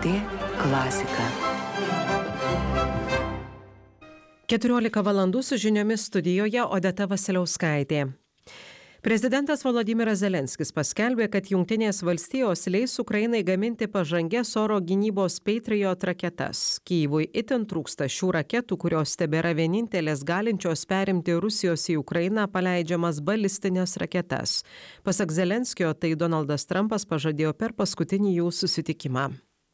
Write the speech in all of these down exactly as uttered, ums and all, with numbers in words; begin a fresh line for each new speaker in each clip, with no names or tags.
T klasika.
keturiolika valandų su žiniomis studijoje Odeta Vasiliauskaitė. Prezidentas Volodymyras Zelenskis paskelbė, kad Jungtinės valstijos leis Ukrainai gaminti pažangias oro gynybos Patriot raketas. Kyjivui itin trūksta šių raketų, kurios tebėra vienintelės galinčios perimti Rusijos į Ukrainą paleidžiamas balistinės raketas. Pasak Zelenskio, tai Donaldas Trumpas pažadėjo per paskutinį jų susitikimą.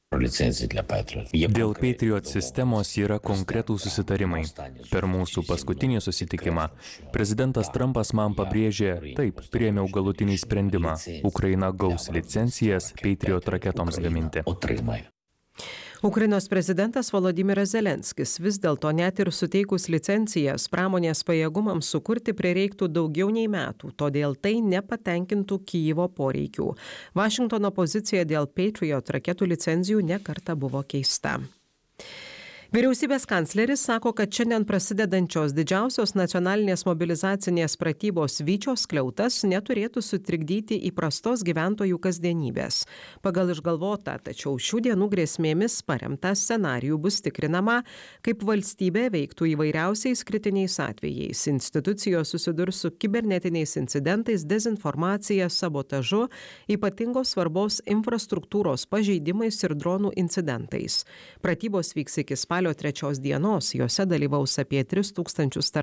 Dėl Patriot sistemos yra konkretūs susitarimai. Per mūsų paskutinį susitikimą prezidentas Trumpas man pabrėžė, taip, priėmiau galutinį sprendimą. Ukraina gaus licencijas Patriot raketoms gaminti.
Ukrainos prezidentas Volodymyras Zelenskis vis dėlto net ir suteikus licencijas pramonės pajėgumams sukurti prireiktų daugiau nei metų, todėl tai nepatenkintų Kyjivo poreikių. Vašingtono pozicija dėl Patriot raketų licencijų ne kartą buvo keista. Vyriausybės kancleris sako, kad šiandien prasidedančios didžiausios nacionalinės mobilizacinės pratybos Vyčio skliautas neturėtų sutrikdyti įprastos gyventojų kasdienybės. Pagal išgalvotą, tačiau šių dienų grėsmėmis paremtą scenarijų bus tikrinama, kaip valstybė veiktų įvairiausiais kritiniais atvejais. Institucijos susidurs su kibernetiniais incidentais, dezinformacija, sabotažu, ypatingos svarbos infrastruktūros pažeidimais ir dronų incidentais. Pratybos vyks iki spalio trečios dienos, jose dalyvaus apie tris tūkstančius